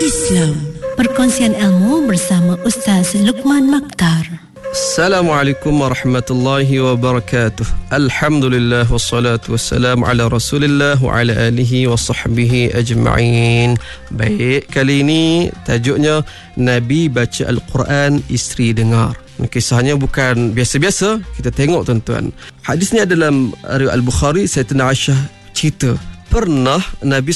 Islam. Perkongsian ilmu bersama Ustaz Luqman Makhtar. Assalamualaikum warahmatullahi wabarakatuh. Alhamdulillah wassalatu wassalamu ala Rasulillah wa ala alihi wa sahbihi ajma'in. Baik, kali ini tajuknya Nabi baca Al-Quran, isteri dengar. Kisahnya bukan biasa-biasa. Kita tengok tuan-tuan. Hadis ni adalah riwayat Al-Bukhari. Sayyidina Aisyah cerita, pernah Nabi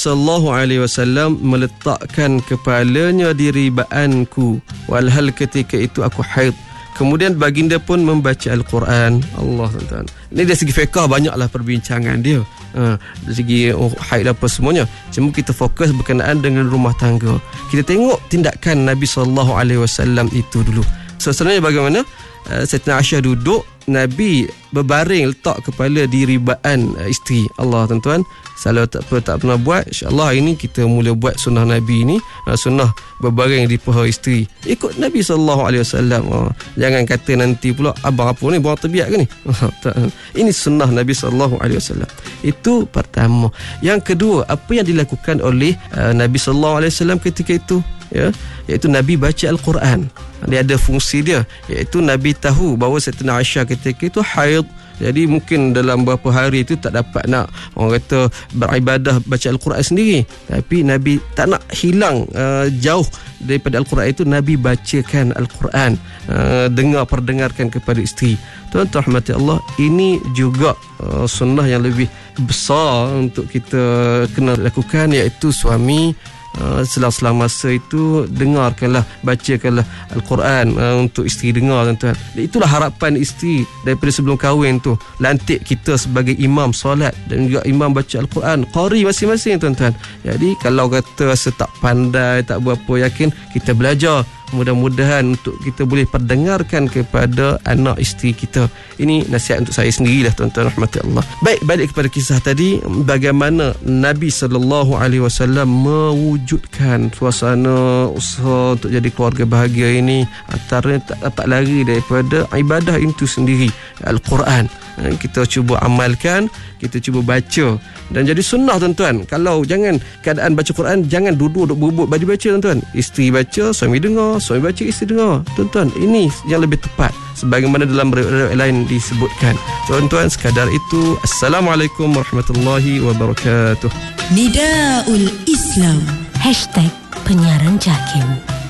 SAW meletakkan kepalanya di ribaanku, walhal ketika itu aku haid. Kemudian baginda pun membaca Al-Quran. Allah, tuan-tuan. Ini dari segi fiqah banyaklah perbincangan dia. Dari segi haid apa semuanya. Cuma kita fokus berkenaan dengan rumah tangga. Kita tengok tindakan Nabi SAW itu dulu. Sebenarnya bagaimana? Sayyidina Aisyah duduk, Nabi berbaring letak kepala di ribaan isteri. Allah, tuan-tuan, selalu tak pernah buat. InsyaAllah hari ini kita mula buat sunnah Nabi ni, sunnah berbaring di paha isteri. Ikut Nabi SAW. Jangan kata nanti pula, abang apa ni, buang terbiak ke ni? Ini sunnah Nabi SAW. Itu pertama. Yang kedua, apa yang dilakukan oleh Nabi SAW ketika itu, ya, iaitu Nabi baca Al-Quran. Dia ada fungsi dia, iaitu Nabi tahu bahawa Sayyidina Aisyah ketika itu haid. Jadi mungkin dalam beberapa hari itu tak dapat nak, orang kata, beribadah baca Al-Quran sendiri. Tapi Nabi tak nak hilang jauh daripada Al-Quran itu. Nabi bacakan Al-Quran, perdengarkan kepada isteri. Tuan-tuan rahmati Allah, ini juga sunnah yang lebih besar untuk kita kena lakukan, iaitu suami selang-selang masa itu dengarkanlah, bacakanlah Al-Quran untuk isteri dengar, tuan-tuan. Itulah harapan isteri daripada sebelum kahwin tu. Lantik kita sebagai imam solat dan juga imam baca Al-Quran, qari masing-masing, tuan-tuan. Jadi kalau kata rasa tak pandai, tak berapa yakin, kita belajar. Mudah-mudahan untuk kita boleh perdengarkan kepada anak isteri kita. Ini nasihat untuk saya sendirilah, tuan-tuan rahmati Allah. Baik, balik kepada kisah tadi, bagaimana Nabi SAW mewujudkan suasana usaha untuk jadi keluarga bahagia ini. Antaranya tak dapat lari daripada ibadah itu sendiri, Al-Quran. Kita cuba amalkan, kita cuba baca dan jadi sunnah, tuan-tuan. Kalau jangan keadaan baca Quran, jangan duduk berebut baju baca, tuan-tuan. Isteri baca, suami dengar, suami baca, isteri dengar. Tuan-tuan, ini yang lebih tepat sebagaimana dalam riwayat lain disebutkan. Tuan-tuan, sekadar itu. Assalamualaikum warahmatullahi wabarakatuh. Nidaul Islam #penyiaran JAKIM.